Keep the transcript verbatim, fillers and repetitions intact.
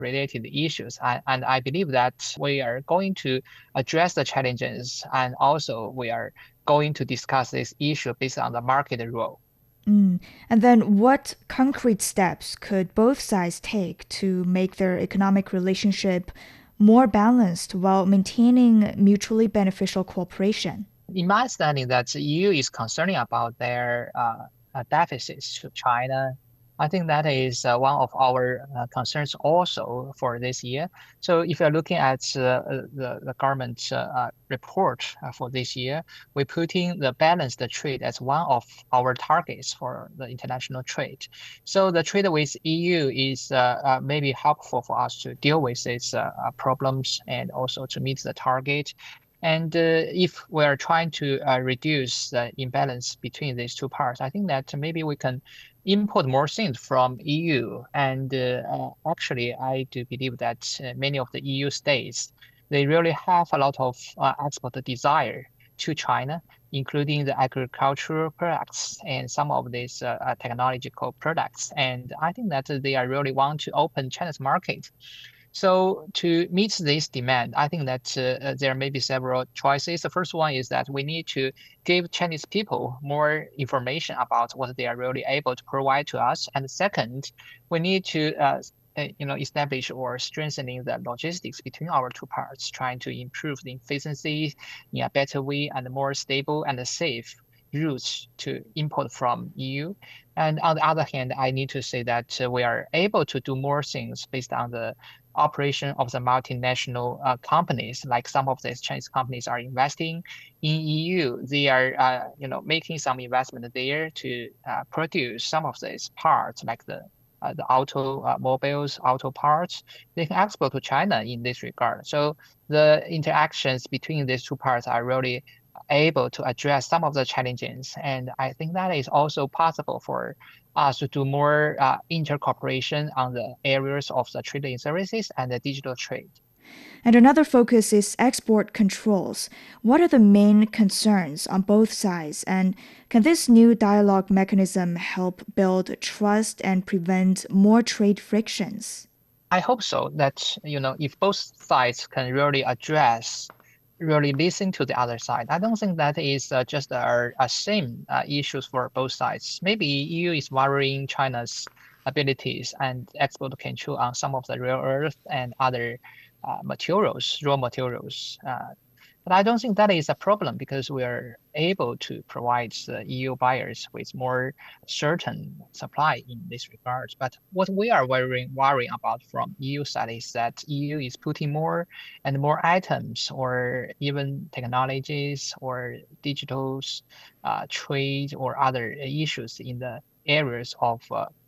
related issues. And, and I believe that we are going to address the challenges, and also we are going to discuss this issue based on the market rule. Mm. And then what concrete steps could both sides take to make their economic relationship more balanced while maintaining mutually beneficial cooperation? In my understanding, that the E U is concerning about their uh, uh, deficits to China. I think that is uh, one of our uh, concerns also for this year. So if you're looking at uh, uh, the, the government uh, uh, report uh, for this year, we're putting the balanced trade as one of our targets for the international trade. So the trade with E U is uh, uh, maybe helpful for us to deal with these uh, uh, problems and also to meet the target. And uh, if we're trying to uh, reduce the imbalance between these two parts, I think that maybe we can import more things from E U. And uh, uh, actually, I do believe that uh, many of the E U states, they really have a lot of uh, export desire to China, including the agricultural products and some of these uh, uh, technological products. And I think that they are really want to open China's market. So to meet this demand, I think that uh, uh, there may be several choices. The first one is that we need to give Chinese people more information about what they are really able to provide to us. And second, we need to uh, uh, you know, establish or strengthening the logistics between our two parts, trying to improve the efficiency in a better way and more stable and safe routes to import from E U. And on the other hand, I need to say that uh, we are able to do more things based on the operation of the multinational uh, companies, like some of these Chinese companies are investing in E U. They are, uh, you know, making some investment there to uh, produce some of these parts, like the uh, the auto uh, mobiles, auto parts. They can export to China in this regard. So the interactions between these two parts are really able to address some of the challenges, and I think that is also possible for us to do more uh, intercooperation on the areas of the trading services and the digital trade. And another focus is export controls. What are the main concerns on both sides? And can this new dialogue mechanism help build trust and prevent more trade frictions? I hope so that, you know, if both sides can really address, really listen to the other side. I don't think that is uh, just a, a same uh, issues for both sides. Maybe E U is worrying China's abilities and export control on some of the rare earth and other uh, materials, raw materials. Uh, But I don't think that is a problem because we are able to provide the E U buyers with more certain supply in this regard. But what we are worrying worrying about from E U side is that E U is putting more and more items or even technologies or digital uh, trade or other issues in the areas of uh,